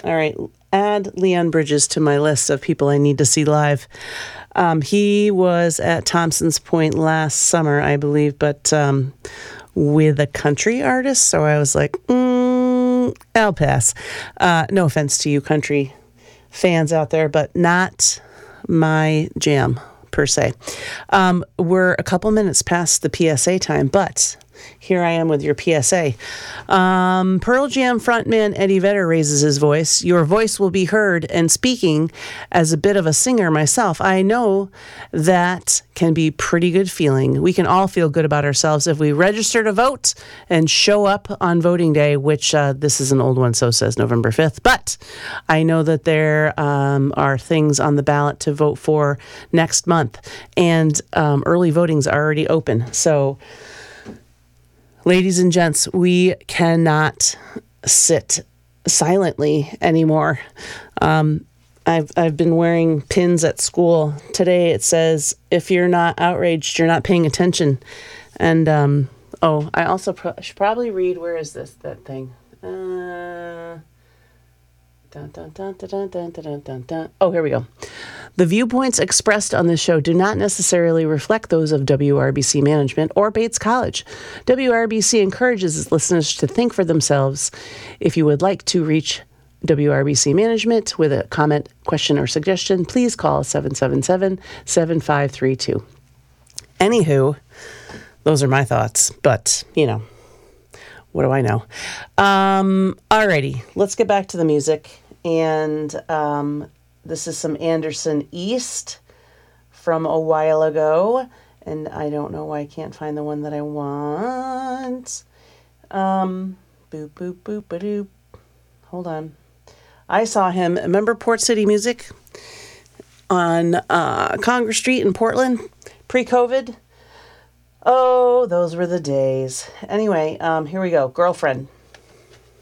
All right. Add Leon Bridges to my list of people I need to see live. He was at Thompson's Point last summer, I believe, but with a country artist. So I was like, I'll pass. No offense to you country fans out there, but not my jam per se. We're a couple minutes past the PSA time, but here I am with your PSA. Pearl Jam frontman Eddie Vedder raises his voice. Your voice will be heard. And speaking as a bit of a singer myself, I know that can be pretty good feeling. We can all feel good about ourselves if we register to vote and show up on voting day, which this is an old one, so says November 5th. But I know that there are things on the ballot to vote for next month. And early voting's already open. So ladies and gents, we cannot sit silently anymore. I've been wearing pins at school. Today it says, if you're not outraged, you're not paying attention. And, I also should probably read, where is that thing? Oh, here we go. The viewpoints expressed on this show do not necessarily reflect those of WRBC management or Bates College. WRBC encourages its listeners to think for themselves. If you would like to reach WRBC management with a comment, question, or suggestion, please call 777-7532. Anywho, those are my thoughts, but, what do I know? Alrighty, let's get back to the music. And this is some Anderson East from a while ago. And I don't know why I can't find the one that I want. Boop, boop, boop, ba-doop. Hold on. I saw him, remember Port City Music on Congress Street in Portland, pre-COVID? Oh, those were the days. Anyway, here we go. Girlfriend.